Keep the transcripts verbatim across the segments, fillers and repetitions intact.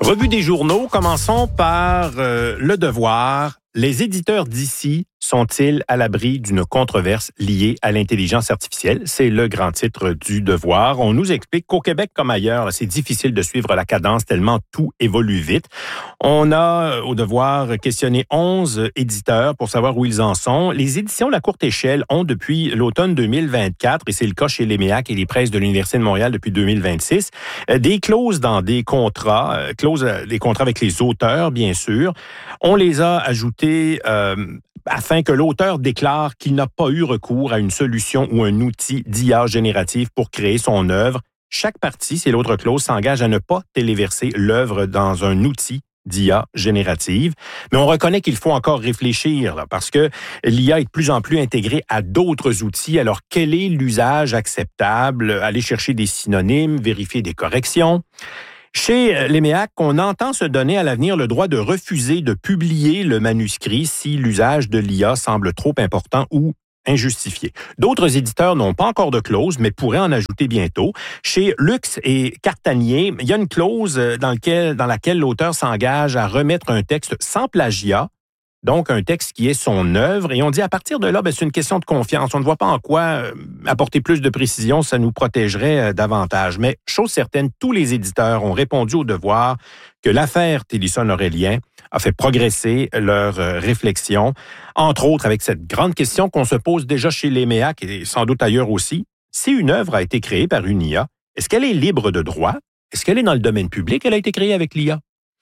Revue des journaux, commençons par euh, Le Devoir. Les éditeurs d'ici sont-ils à l'abri d'une controverse liée à l'intelligence artificielle? C'est le grand titre du Devoir. On nous explique qu'au Québec comme ailleurs, c'est difficile de suivre la cadence tellement tout évolue vite. On a au Devoir questionné onze éditeurs pour savoir où ils en sont. Les éditions La Courte Échelle ont depuis l'automne deux mille vingt-quatre, et c'est le cas chez l'Éméac et les presses de l'Université de Montréal depuis deux mille vingt-six, des clauses dans des contrats, clauses, des contrats avec les auteurs, bien sûr. On les a ajoutées euh, afin que l'auteur déclare qu'il n'a pas eu recours à une solution ou un outil d'I A générative pour créer son œuvre. Chaque partie, c'est l'autre clause, s'engage à ne pas téléverser l'œuvre dans un outil d'I A générative. Mais on reconnaît qu'il faut encore réfléchir, là, parce que l'I A est de plus en plus intégrée à d'autres outils. Alors, quel est l'usage acceptable? Aller chercher des synonymes, vérifier des corrections. Chez l'Éméac, on entend se donner à l'avenir le droit de refuser de publier le manuscrit si l'usage de l'I A semble trop important ou injustifié. D'autres éditeurs n'ont pas encore de clause, mais pourraient en ajouter bientôt. Chez Lux et Cartanier, il y a une clause dans, lequel, dans laquelle l'auteur s'engage à remettre un texte sans plagiat, donc un texte qui est son œuvre. Et on dit à partir de là, ben, c'est une question de confiance. On ne voit pas en quoi euh, apporter plus de précision, ça nous protégerait euh, davantage. Mais chose certaine, tous les éditeurs ont répondu au Devoir que l'affaire Tillyson-Aurélien a fait progresser leur euh, réflexion, entre autres avec cette grande question qu'on se pose déjà chez l'Éméac et sans doute ailleurs aussi. Si une œuvre a été créée par une I A, est-ce qu'elle est libre de droit? Est-ce qu'elle est dans le domaine public? Elle a été créée avec l'I A.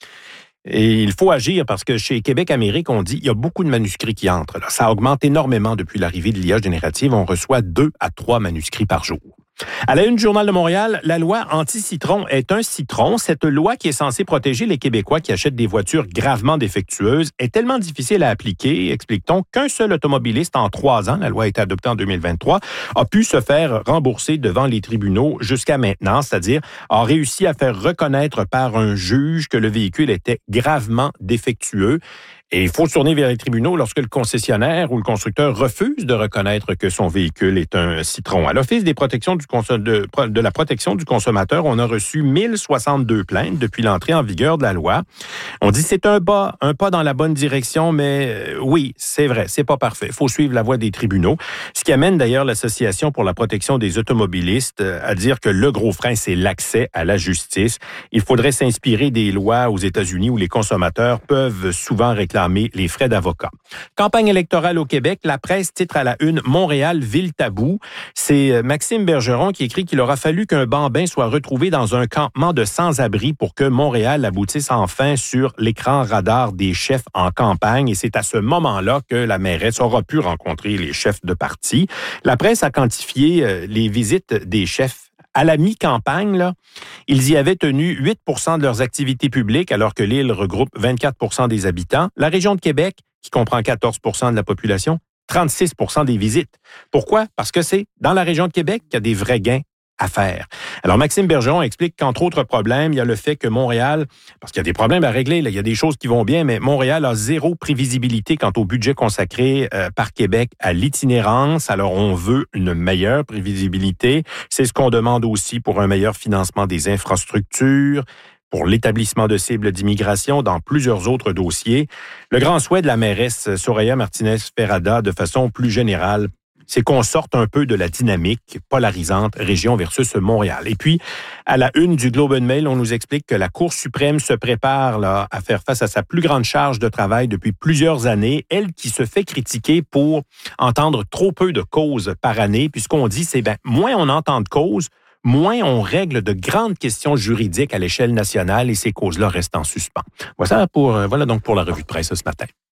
Et il faut agir parce que chez Québec Amérique, on dit qu'il y a beaucoup de manuscrits qui entrent. Là. Ça augmente énormément depuis l'arrivée de l'I A générative. On reçoit deux à trois manuscrits par jour. À la une du Journal de Montréal, la loi anti-citron est un citron. Cette loi qui est censée protéger les Québécois qui achètent des voitures gravement défectueuses est tellement difficile à appliquer, explique-t-on, qu'un seul automobiliste en trois ans, la loi a été adoptée en deux mille vingt-trois, a pu se faire rembourser devant les tribunaux jusqu'à maintenant, c'est-à-dire a réussi à faire reconnaître par un juge que le véhicule était gravement défectueux. Et il faut se tourner vers les tribunaux lorsque le concessionnaire ou le constructeur refuse de reconnaître que son véhicule est un citron. À l'Office des protections du cons- de, de la protection du consommateur, on a reçu mille soixante-deux plaintes depuis l'entrée en vigueur de la loi. On dit que c'est un pas, un pas dans la bonne direction, mais euh, oui, c'est vrai, c'est pas parfait. Il faut suivre la voie des tribunaux. Ce qui amène d'ailleurs l'Association pour la protection des automobilistes à dire que le gros frein, c'est l'accès à la justice. Il faudrait s'inspirer des lois aux États-Unis où les consommateurs peuvent souvent réclamer les frais d'avocat. Campagne électorale au Québec, la presse titre à la une « Montréal, ville tabou ». C'est Maxime Bergeron qui écrit qu'il aura fallu qu'un bambin soit retrouvé dans un campement de sans-abri pour que Montréal aboutisse enfin sur l'écran radar des chefs en campagne. Et c'est à ce moment-là que la mairesse aura pu rencontrer les chefs de parti. La presse a quantifié les visites des chefs à la mi-campagne, là, ils y avaient tenu huit pour cent de leurs activités publiques, alors que l'île regroupe vingt-quatre pour cent des habitants. La région de Québec, qui comprend quatorze pour cent de la population, trente-six pour cent des visites. Pourquoi? Parce que c'est dans la région de Québec qu'il y a des vrais gains à faire. Alors, Maxime Bergeron explique qu'entre autres problèmes, il y a le fait que Montréal, parce qu'il y a des problèmes à régler, là, il y a des choses qui vont bien, mais Montréal a zéro prévisibilité quant au budget consacré euh, par Québec à l'itinérance. Alors, on veut une meilleure prévisibilité. C'est ce qu'on demande aussi pour un meilleur financement des infrastructures, pour l'établissement de cibles d'immigration dans plusieurs autres dossiers. Le grand souhait de la mairesse Soraya Martinez-Ferrada, de façon plus générale, c'est qu'on sorte un peu de la dynamique polarisante région versus Montréal. Et puis, à la une du Globe and Mail, on nous explique que la Cour suprême se prépare là, à faire face à sa plus grande charge de travail depuis plusieurs années. Elle qui se fait critiquer pour entendre trop peu de causes par année, puisqu'on dit, c'est ben moins on entend de causes, moins on règle de grandes questions juridiques à l'échelle nationale et ces causes-là restent en suspens. Voilà, pour, voilà donc pour la revue de presse ce matin.